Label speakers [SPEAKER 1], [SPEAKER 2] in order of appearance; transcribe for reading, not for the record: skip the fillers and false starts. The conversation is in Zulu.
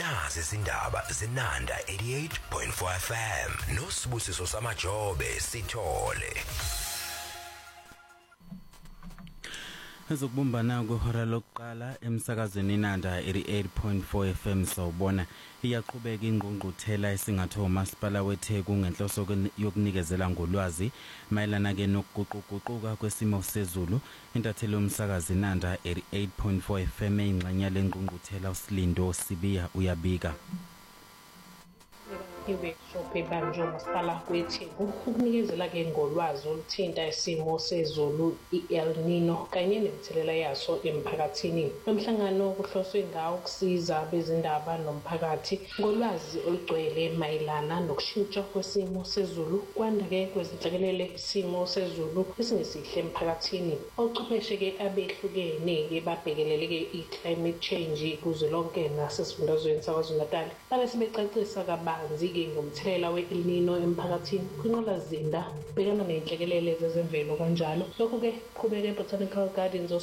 [SPEAKER 1] nazi izindaba zenanda 88.4 FM noSibusiso Samajobe Sithole.
[SPEAKER 2] Ezokubumbana kuhora lokuqala emsakazweni Nanda 88.4 FM sawubona iyaqhubeka ingqungquthela esingatho uMasipala weTheku ngenhloso yokunikezela ngolwazi mayelana ke nokuguquguquka kwesimo sezulu. Intathelo umsakazi Nanda 88.4 FM ingxenye lengqungquthela uSilindo Sibiya uyabika.
[SPEAKER 3] Iworkshop ebanjwe uMasipala weTheku ukunikezela ke ngolwazi oluthinta isimo sezulu i-El Nino kanye nemithelela yaso emphakathini. Umhlangano kuhloswe ngawo ukusiza bezindaba nomphakathi ngolwazi olugcwele mayelana nokushintsha kwesimo sezulu, kwanda ke kwezinhlekelele isimo sezulu esingesihle emphakathini. Ochwepheshe ke abehlukene ke babhekelele ke i-climate change kuzwelonke nasesifundazweni saKwaZulu-Natal babe sebecacisa kabanzi ngomthelela we-El Nino emphakathini kwinqolazinda bhekana nenhlekelele zezemvelo kanjalo. Lokho ke qhubeke Botanical Gardens